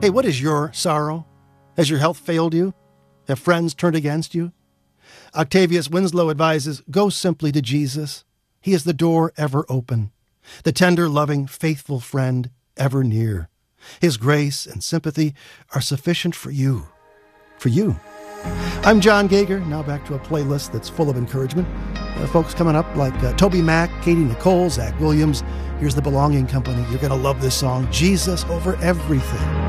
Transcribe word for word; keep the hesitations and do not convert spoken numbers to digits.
Hey, what is your sorrow? Has your health failed you? Have friends turned against you? Octavius Winslow advises, go simply to Jesus. He is the door ever open, the tender, loving, faithful friend ever near. His grace and sympathy are sufficient for you. For you. I'm John Gager. Now back to a playlist that's full of encouragement. Uh, folks coming up like uh, Toby Mac, Katie Nicole, Zach Williams. Here's the Belonging Company. You're going to love this song, Jesus Over Everything.